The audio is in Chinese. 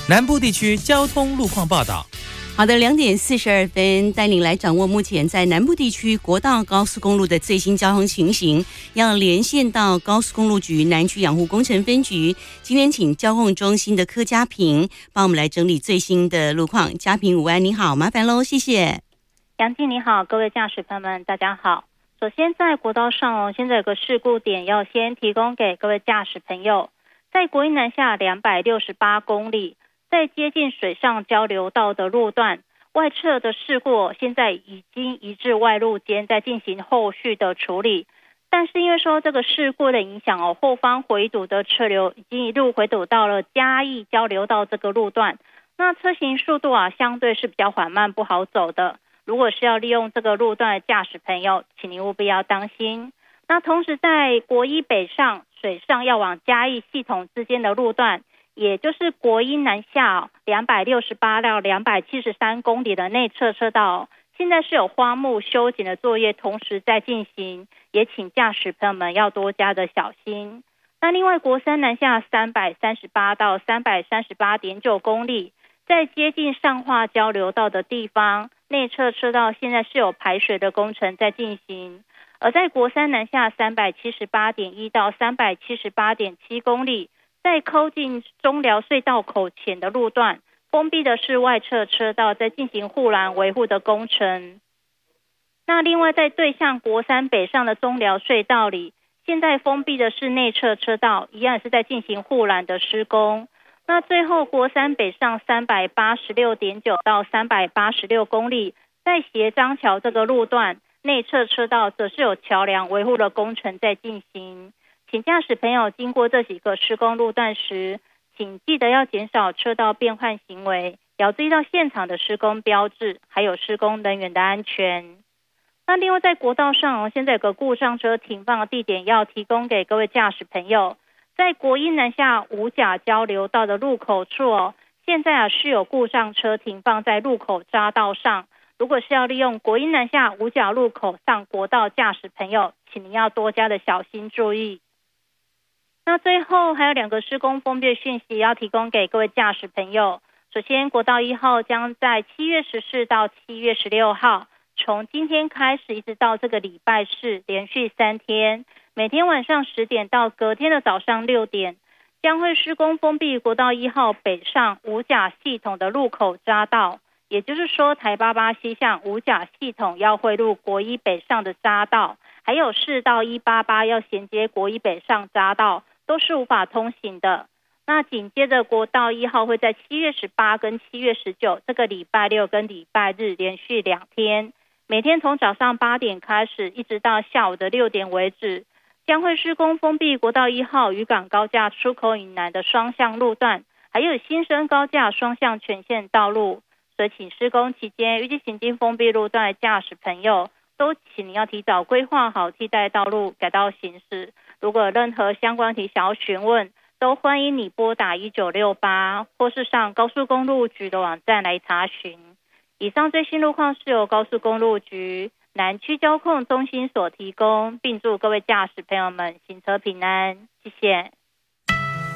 南部地区交通路况报道。 好的，2:42，带您来掌握目前在南部地区国道高速公路的最新交通情形。要连线到高速公路局南区养护工程分局，今天请交控中心的柯嘉平帮我们来整理最新的路况。嘉平午安，你好，麻烦喽，谢谢。 杨静你好，各位驾驶朋友们大家好。首先在国道上现在有个事故点要先提供给各位驾驶朋友，在国一南下268公里，在接近水上交流道的路段，外侧的事故现在已经移至外路间，在进行后续的处理。但是因为说这个事故的影响后方回堵的车流已经一路回堵到了嘉义交流道这个路段，那车行速度相对是比较缓慢不好走的。如果是要利用这个路段的驾驶朋友，请您务必要当心。那同时在国一北上水上要往嘉义系统之间的路段，也就是国一南下268到273公里的内侧车道，现在是有花木修剪的作业同时在进行，也请驾驶朋友们要多加的小心。那另外国三南下338到338.9公里，在接近上化交流道的地方，内侧车道现在是有排水的工程在进行。而在国三南下378.1到378.7公里，在靠近中寮隧道口前的路段，封闭的是外侧车道在进行护栏维护的工程。那另外在对向国三北上的中寮隧道里，现在封闭的是内侧车道，一样是在进行护栏的施工。那最后国三北上386.9到386公里，在斜张桥这个路段，内侧车道则是有桥梁维护的工程在进行。请驾驶朋友经过这几个施工路段时，请记得要减少车道变换行为，要注意到现场的施工标志，还有施工人员的安全。那另外在国道上现在有个故障车停放的地点要提供给各位驾驶朋友，在国一南下五甲交流道的路口处现在是有故障车停放在路口匝道上。如果是要利用国一南下五甲路口上国道驾驶朋友，请您要多加的小心注意。那最后还有2个施工封闭讯息要提供给各位驾驶朋友。首先国道1号将在7月14到7月16号，从今天开始一直到这个礼拜四连续3天，每天晚上10点到隔天的早上6点，将会施工封闭国道1号北上五甲系统的路口匝道，也就是说台88西向五甲系统要汇入国一北上的匝道，还有4到188要衔接国一北上匝道，都是无法通行的。那紧接着国道1号会在7月18跟7月19这个礼拜六跟礼拜日连续2天，每天从早上8点开始一直到下午的6点为止，将会施工封闭国道1号渔港高架出口以南的双向路段，还有新生高架双向全线道路。所以请施工期间预计行经封闭路段的驾驶朋友，都请你要提早规划好替代道路改道行驶。如果有任何相关题想要询问，都欢迎你拨打1968或是上高速公路局的网站来查询。以上最新路况是由高速公路局南区交控中心所提供，并祝各位驾驶朋友们行车平安，谢谢。